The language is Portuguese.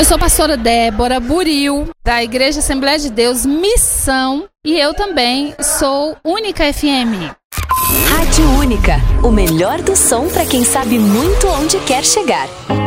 Eu sou a pastora Débora Buril, da Igreja Assembleia de Deus Missão, e eu também sou Única FM. Rádio Única, o melhor do som para quem sabe muito onde quer chegar.